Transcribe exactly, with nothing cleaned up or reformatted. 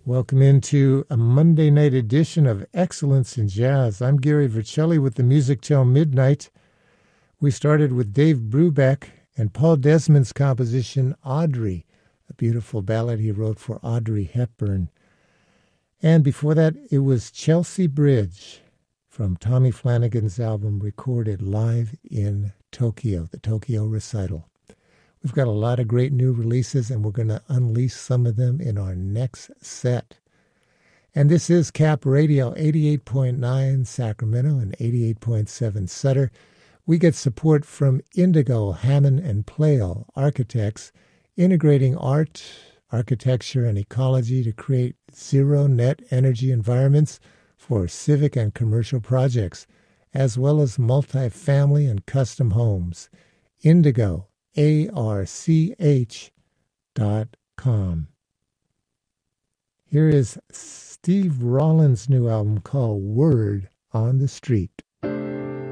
Welcome into a Monday night edition of Excellence in Jazz. I'm Gary Vercelli with the music till midnight. We started with Dave Brubeck and Paul Desmond's composition Audrey, a beautiful ballad he wrote for Audrey Hepburn. And before that, it was Chelsea Bridge from Tommy Flanagan's album recorded live in Tokyo, the Tokyo Recital. We've got a lot of great new releases, and we're going to unleash some of them in our next set. And this is Cap Radio, eighty-eight point nine Sacramento and eighty-eight point seven Sutter. We get support from Indigo, Hammond, and Plale architects, integrating art, architecture, and ecology to create zero-net energy environments for civic and commercial projects, as well as multifamily and custom homes. Indigo, A R C H dot com. Here is Steve Rollins' new album called Word on the Street.